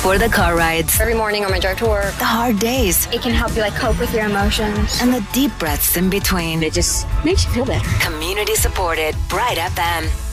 For the car rides, Every morning on my drive to work, the hard days, it can help you cope with your emotions. and the deep breaths in between. It just makes you feel better. Community supported Bright FM.